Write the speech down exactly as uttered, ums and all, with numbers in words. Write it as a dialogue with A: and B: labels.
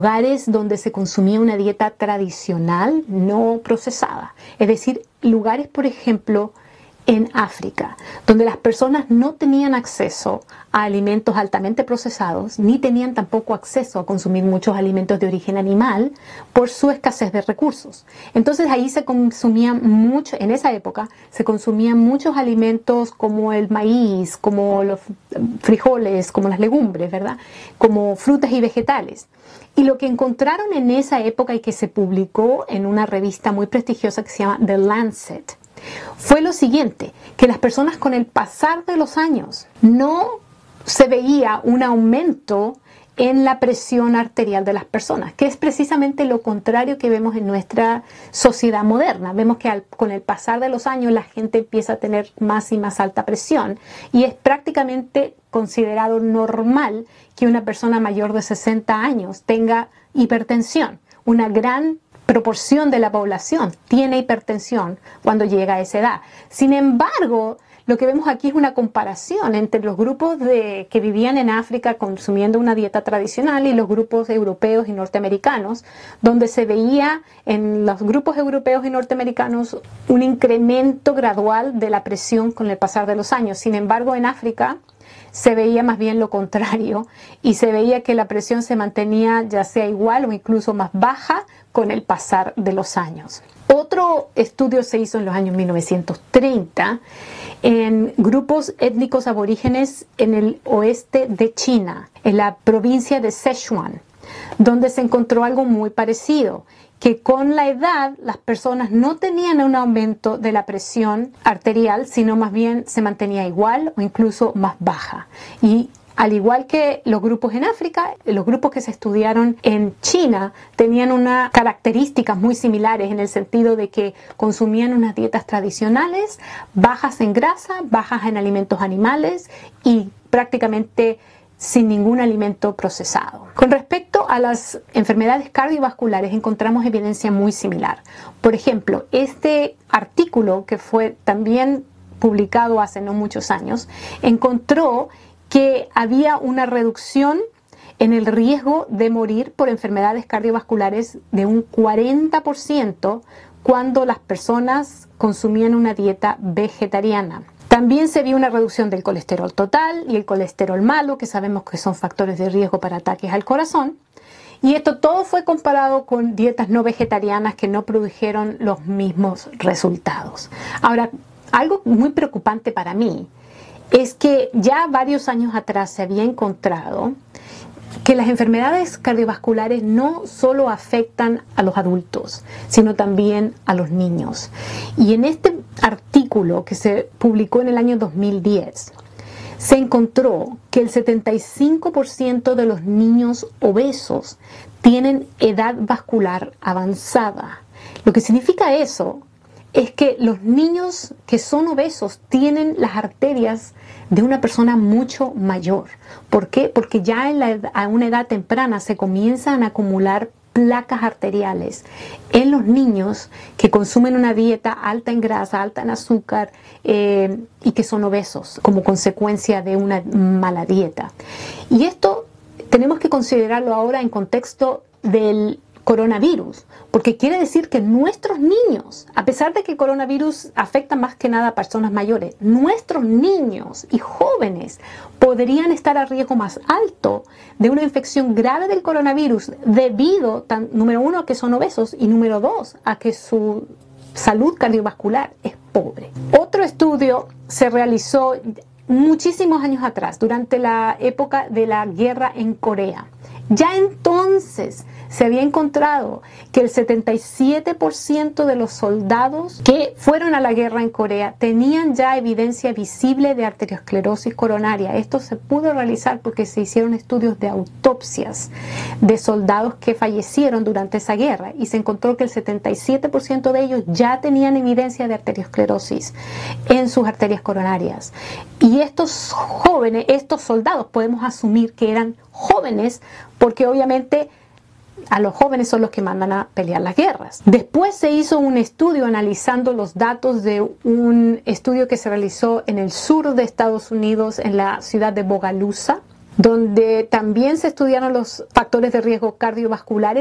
A: lugares donde se consumía una dieta tradicional, no procesada. Es decir, lugares, por ejemplo, en África, donde las personas no tenían acceso a alimentos altamente procesados, ni tenían tampoco acceso a consumir muchos alimentos de origen animal por su escasez de recursos. Entonces ahí se consumían mucho, en esa época, se consumían muchos alimentos como el maíz, como los frijoles, como las legumbres, ¿verdad? Como frutas y vegetales. Y lo que encontraron en esa época y que se publicó en una revista muy prestigiosa que se llama The Lancet, fue lo siguiente, que las personas con el pasar de los años no se veía un aumento en la presión arterial de las personas, que es precisamente lo contrario que vemos en nuestra sociedad moderna. Vemos que al, con el pasar de los años la gente empieza a tener más y más alta presión y es prácticamente considerado normal que una persona mayor de sesenta años tenga hipertensión. Una gran proporción de la población tiene hipertensión cuando llega a esa edad. Sin embargo, lo que vemos aquí es una comparación entre los grupos de, que vivían en África consumiendo una dieta tradicional y los grupos europeos y norteamericanos, donde se veía en los grupos europeos y norteamericanos un incremento gradual de la presión con el pasar de los años. Sin embargo, en África se veía más bien lo contrario y se veía que la presión se mantenía ya sea igual o incluso más baja con el pasar de los años. Otro estudio se hizo en los años mil novecientos treinta en grupos étnicos aborígenes en el oeste de China, en la provincia de Sichuan, donde se encontró algo muy parecido, que con la edad las personas no tenían un aumento de la presión arterial, sino más bien se mantenía igual o incluso más baja. Y al igual que los grupos en África, los grupos que se estudiaron en China tenían unas características muy similares en el sentido de que consumían unas dietas tradicionales, bajas en grasa, bajas en alimentos animales y prácticamente sin ningún alimento procesado. Con respecto a las enfermedades cardiovasculares encontramos evidencia muy similar. Por ejemplo, este artículo que fue también publicado hace no muchos años encontró que había una reducción en el riesgo de morir por enfermedades cardiovasculares de un cuarenta por ciento cuando las personas consumían una dieta vegetariana. También se vio una reducción del colesterol total y el colesterol malo, que sabemos que son factores de riesgo para ataques al corazón. Y esto todo fue comparado con dietas no vegetarianas que no produjeron los mismos resultados. Ahora, algo muy preocupante para mí es que ya varios años atrás se había encontrado que las enfermedades cardiovasculares no solo afectan a los adultos, sino también a los niños. Y en este artículo que se publicó en el año dos mil diez, se encontró que el setenta y cinco por ciento de los niños obesos tienen edad vascular avanzada. Lo que significa eso es que los niños que son obesos tienen las arterias de una persona mucho mayor. ¿Por qué? Porque ya en la, a una edad temprana se comienzan a acumular placas arteriales en los niños que consumen una dieta alta en grasa, alta en azúcar eh, y que son obesos como consecuencia de una mala dieta. Y esto tenemos que considerarlo ahora en contexto del coronavirus, porque quiere decir que nuestros niños, a pesar de que el coronavirus afecta más que nada a personas mayores, nuestros niños y jóvenes podrían estar a riesgo más alto de una infección grave del coronavirus debido, tan, número uno, a que son obesos y número dos, a que su salud cardiovascular es pobre. Otro estudio se realizó muchísimos años atrás, durante la época de la guerra en Corea. Ya entonces se había encontrado que el setenta y siete por ciento de los soldados que fueron a la guerra en Corea tenían ya evidencia visible de arteriosclerosis coronaria. Esto se pudo realizar porque se hicieron estudios de autopsias de soldados que fallecieron durante esa guerra y se encontró que el setenta y siete por ciento de ellos ya tenían evidencia de arteriosclerosis en sus arterias coronarias. Y estos jóvenes, estos soldados, podemos asumir que eran jóvenes porque obviamente a los jóvenes son los que mandan a pelear las guerras. Después se hizo un estudio analizando los datos de un estudio que se realizó en el sur de Estados Unidos, en la ciudad de Bogalusa, donde también se estudiaron los factores de riesgo cardiovasculares